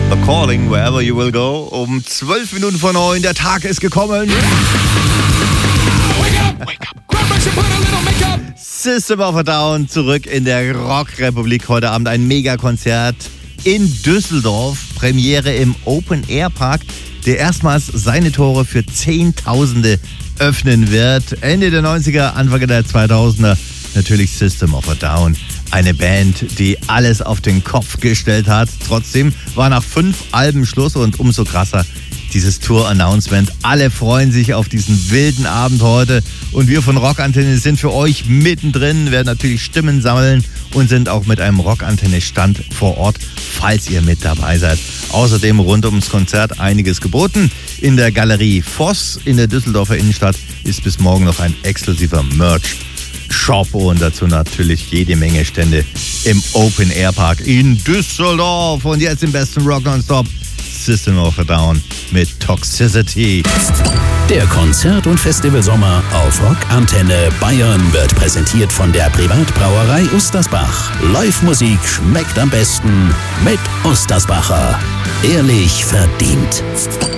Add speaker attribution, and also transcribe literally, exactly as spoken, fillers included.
Speaker 1: The Calling, Wherever You Will Go. Um zwölf Minuten vor neun, der Tag ist gekommen.
Speaker 2: Wake up, wake up. Grab brush and put a little makeup.
Speaker 1: System of a Down zurück in der Rockrepublik. Heute Abend ein Megakonzert in Düsseldorf. Premiere im Open Air Park, der erstmals seine Tore für Zehntausende öffnen wird. Ende der neunziger, Anfang der zweitausender. Natürlich System of a Down. Eine Band, die alles auf den Kopf gestellt hat. Trotzdem war nach fünf Alben Schluss und umso krasser dieses Tour-Announcement. Alle freuen sich auf diesen wilden Abend heute und wir von Rockantenne sind für euch mittendrin, werden natürlich Stimmen sammeln und sind auch mit einem Rockantenne-Stand vor Ort, falls ihr mit dabei seid. Außerdem rund ums Konzert einiges geboten. In der Galerie Voss in der Düsseldorfer Innenstadt ist bis morgen noch ein exklusiver Merch-Shop und dazu natürlich jede Menge Stände im Open Air Park in Düsseldorf. Und jetzt im besten Rock Nonstop System of a Down mit Toxicity.
Speaker 3: Der Konzert- und Festivalsommer auf Rockantenne Bayern wird präsentiert von der Privatbrauerei Ustersbach. Live-Musik schmeckt am besten mit Ustersbacher. Ehrlich verdient.